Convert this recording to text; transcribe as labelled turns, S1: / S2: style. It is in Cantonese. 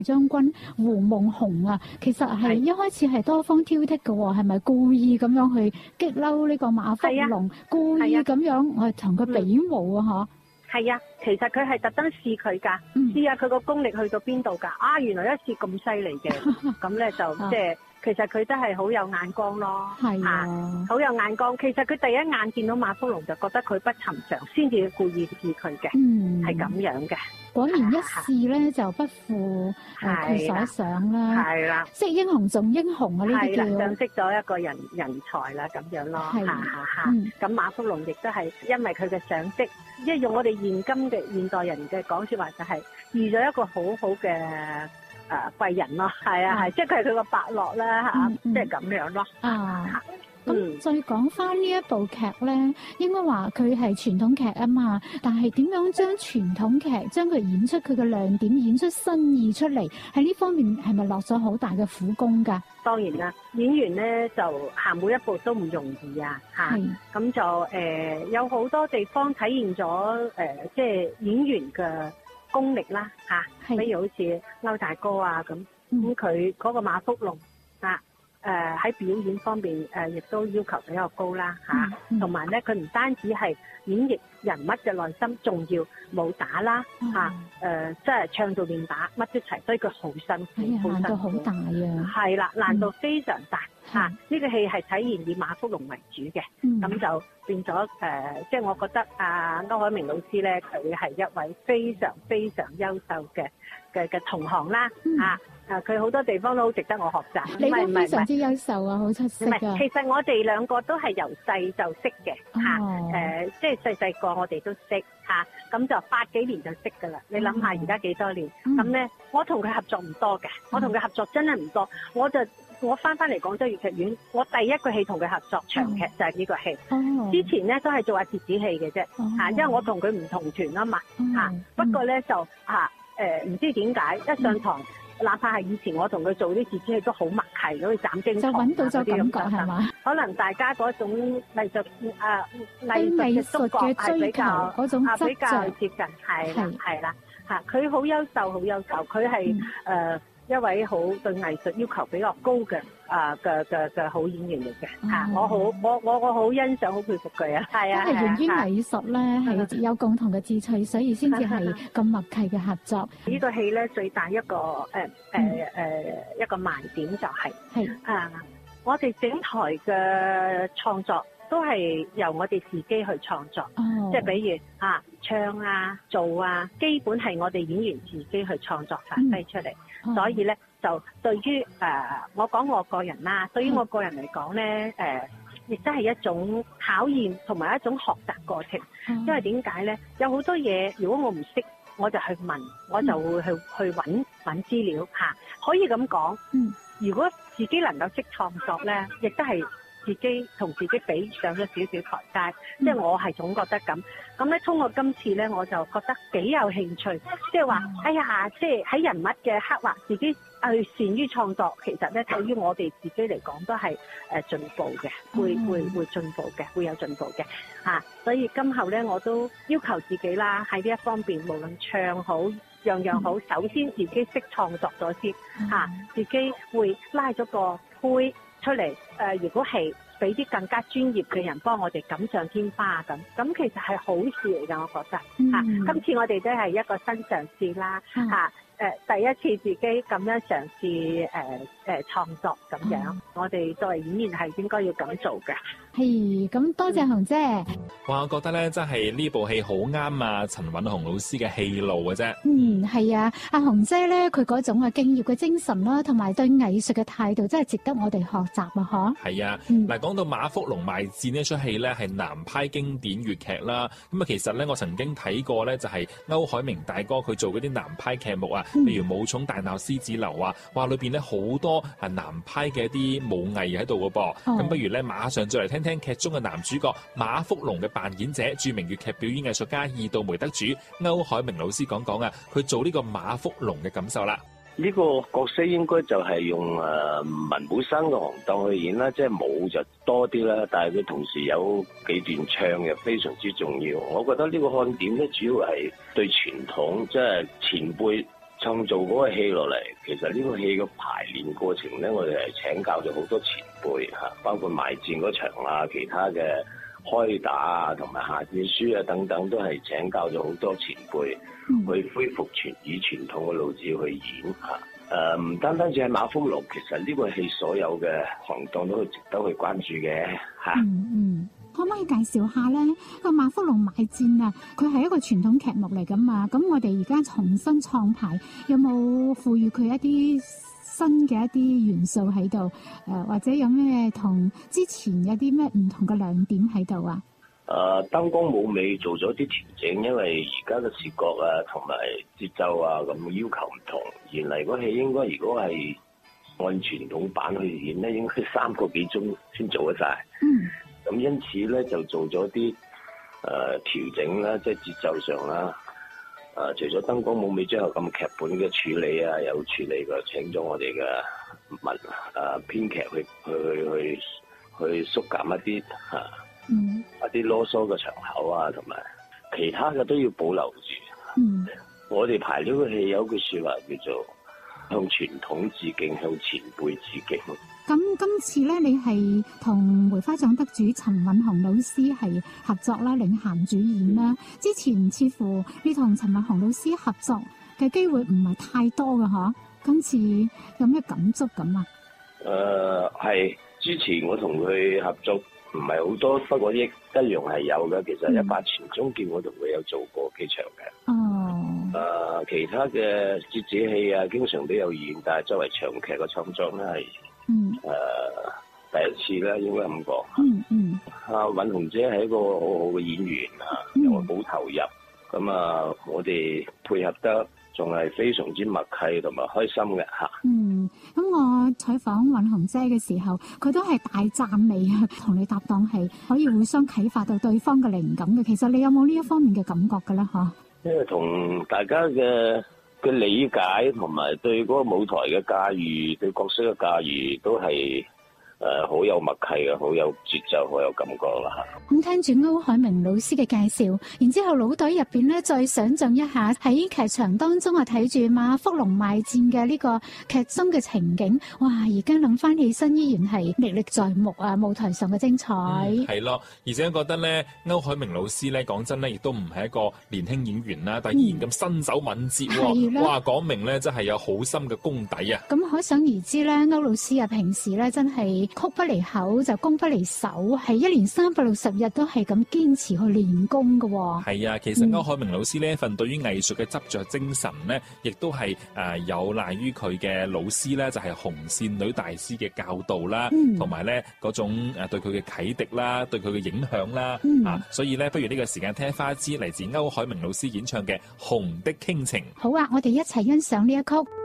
S1: 將軍胡夢熊啊，其實係一開始係多方挑剔嘅喎，係咪故意咁樣去激嬲呢個馬福龍，故意咁樣我同佢比武啊？
S2: 係啊，其實佢係特登試佢㗎，試下佢個功力去到邊度㗎？啊，原來一試咁犀利嘅，咁咧就即係其實佢真係好有眼光咯，
S1: 係啊，
S2: 好有眼光。其實佢第一眼見到馬福龍就覺得佢不尋常，先至故意試佢嘅，係咁樣嘅。
S1: 果然一試咧就不負佢所想啦，
S2: 係啦，
S1: 識英雄重英雄啊！呢啲叫
S2: 賞識咗一個人才啦，咁樣咯，咁馬福龍亦都係因為佢嘅賞識，即係用我哋現代人嘅講説話就係遇咗一個好好嘅貴人咯，係啊，即係佢係佢個伯樂啦嚇，即係咁樣咯。
S1: 咁再講翻呢一部劇咧，應該話佢係傳統劇啊嘛，但係點樣將傳統劇將佢演出佢嘅亮點，演出新意出嚟，喺呢方面係咪落咗好大嘅苦功㗎？
S2: 當然啦，演員咧就行每一步都唔容易啊，咁就有好多地方體現咗即係演員嘅功力啦比如好似歐大哥啊咁佢嗰個馬福龍喺表演方面亦都要求比較高啦同埋咧佢唔單止係演繹人物嘅內心，仲要武打啦即係唱到練打乜一齊，所以佢好辛苦，
S1: 難度好大啊！
S2: 係啦，難度非常大呢個戲係體現以馬福龍為主嘅，咁就變咗即係我覺得歐海明老師咧，佢係一位非常非常優秀嘅同行啦佢好多地方都好值得我學習。
S1: 你都非常之優秀啊，好出色啊！
S2: 其實我哋兩個都係由細就識嘅即係細個我哋都識咁就8幾年就識㗎啦。你諗下而家幾多年？咁咧，我同佢合作唔多嘅，我同佢合作真係唔多。我翻嚟廣州粵劇院，我第一個戲同佢合作長劇就係呢個戲。之前咧都係做下折子戲嘅啫因為我同佢唔同團啊嘛不過咧就唔知點解一上堂。哪怕係以前我同佢做啲折子戲都好默契，好似斬經堂
S1: 就揾到咗感覺係嘛？
S2: 可能大家嗰種藝術
S1: 藝術嘅追求嗰種
S2: 比較接近，係啦佢好優秀，好優秀，佢係一位好對藝術要求比較高嘅嘅好演員嚟嘅我好欣賞，好佩服佢啊！係啊，
S1: 因為源於藝術咧係有共同嘅志趣，所以先至係咁默契嘅合作。
S2: 呢個戲咧最大一個一個賣點就係我哋整台嘅創作都係由我哋自己去創作，即係比如唱做基本係我哋演員自己去創作發揮出嚟。所以咧就對於我講我個人啦，對於我個人嚟講咧亦都係一種考驗同埋一種學習過程。因為點解咧？有好多嘢如果我唔識，我就去問，我就會去揾資料可以咁講。如果自己能夠識創作咧，亦都係自己同自己比上咗少少台階。即係我係總覺得咁。咁咧，通過今次咧，我就覺得幾有興趣。即係話，哎呀，即係喺人物嘅刻畫，自己去善於創作，其實咧對於我哋自己嚟講都係進步嘅，會進步嘅，會有進步嘅所以今後咧，我都要求自己啦，喺呢一方面，無論唱好樣樣好，首先自己識創作咗先自己會拉咗個胚出嚟。如果係俾啲更加專業嘅人幫我哋錦上添花咁其實係好事嚟㗎，我覺得今次我哋都係一個新嘗試啦第一次自己咁樣嘗試創作咁樣，我哋作為演員係應該要咁做嘅。
S1: 係咁，多謝紅姐。
S3: 哇，我覺得咧真係呢部戲好啱陳韻紅老師嘅戲路嘅啫。
S1: 係啊，阿紅姐咧佢嗰種敬業嘅精神啦，同埋對藝術嘅態度，真係值得我哋學習啊！
S3: 係啊，嗱講到馬福龍賣戰呢出戲咧係南派經典粵劇啦，咁其實咧我曾經睇過咧就係歐海明大哥佢做嗰啲南派劇目譬如武松大鬧獅子樓哇裏邊咧好多南派嘅一啲武藝喺度嘅噃。咁不如咧馬上再嚟聽聽劇中嘅男主角馬福龍嘅扮演者，著名粵劇表演藝術家二度梅得主歐海明老師講佢做呢個馬福龍嘅感受啦。
S4: 呢個角色應該就係用文武生嘅行當去演啦，即係武就多啲啦，但係佢同時有幾段唱又非常之重要。我覺得呢個看點咧，主要係對傳統即係前輩創造嗰個戲落嚟，其實呢個戲嘅排練過程咧，我哋係請教咗好多前輩嚇，包括埋戰嗰場啊，其他嘅開打啊，同埋下戰書啊等等，都係請教咗好多前輩去恢復以傳統嘅路子去演嚇。唔單單只係馬福龍，其實呢個戲所有嘅行當都值得去關注嘅嚇。
S1: 可唔可以介紹下咧個馬福龍買戰啊？佢係一個傳統劇目嚟噶嘛？咁我哋而家重新創排，有冇賦予佢一啲新嘅一啲元素喺度？或者有咩同之前有啲咩唔同嘅亮點喺度啊？
S4: 燈光舞美做咗啲調整，因為而家嘅視覺啊同埋節奏啊咁要求唔同。原嚟嗰戲應該如果係按傳統版去演咧，應該3個幾鐘先做得晒。咁因此咧就做咗啲調整啦，即係節奏上啦。除咗燈光舞美之後，咁劇本嘅處理啊有處理過，請咗我哋嘅編劇去縮減一啲一啲囉嗦嘅場口啊，同埋其他嘅都要保留住。我哋排呢個戲有句說話叫做向傳統致敬，向前輩致敬。
S1: 咁今次咧，你係同梅花獎得主陳韻紅老師係合作啦，領銜主演啦。之前似乎你同陳韻紅老師合作嘅機會唔係太多㗎嗬，今次有咩感觸咁啊？
S4: 係之前我同佢合作唔係好多，不過一樣係有嘅。其實一把傳中劍我同佢有做過幾場嘅。其他嘅折子戲啊，經常都有演，但係作為長劇嘅創作咧係第一次啦，應該咁講。韻紅姐係一個好好嘅演員又好投入。咁我哋配合得仲係非常之默契同埋開心嘅嚇。
S1: 咁我採訪韻紅姐嘅時候，佢都係大讚你啊，同你搭檔係可以互相啟發到對方嘅靈感嘅。其實你有冇呢一方面嘅感覺㗎咧？嚇，因
S4: 為同大家嘅理解同埋對嗰個舞台嘅駕馭，對角色嘅駕馭都係好有默契嘅，好有節奏，好有感覺啦嚇。
S1: 咁聽住歐海明老師嘅介紹，然之後腦袋入邊咧再想像一下喺劇場當中睇住馬福龍賣戰嘅呢個劇中嘅情景，哇！而家諗翻起身依然係歷歷在目啊！舞台上嘅精彩
S3: 係咯，而且覺得咧歐海明老師咧講真咧，亦都唔係一個年輕演員啦，但依然咁身手敏捷喎，哇！講明咧真係有好深嘅功底啊！
S1: 咁可想而知咧，歐老師啊，平時咧真係曲不離口就功不離手，係1年360日都係咁堅持去練功嘅喎。係
S3: 啊，其實歐海明老師呢一份對於藝術嘅執着精神呢，亦都係有賴於佢嘅老師咧，就係紅線女大師嘅教導啦，同埋咧嗰種對佢嘅啟迪啦，對佢嘅影響啦，所以咧不如呢個時間聽翻一支嚟自歐海明老師演唱嘅《紅的傾情》。
S1: 好啊，我哋一齊欣賞呢一曲。